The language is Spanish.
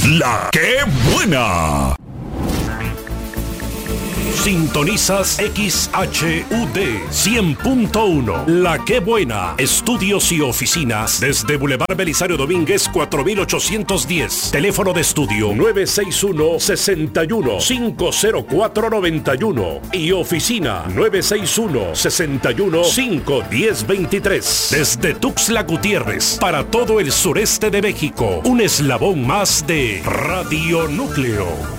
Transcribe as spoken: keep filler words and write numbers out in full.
La Que Buena. Sintonizas X H U D cien punto uno. La Que Buena. Estudios y oficinas desde Boulevard Belisario Domínguez cuatro mil ochocientos diez. Teléfono de estudio nueve seis uno, seis uno, cinco cero cuatro, nueve uno y oficina nueve seis uno, seis uno, cinco uno cero, dos tres. Desde Tuxtla Gutiérrez para todo el sureste de México. Un eslabón más de Radio Núcleo.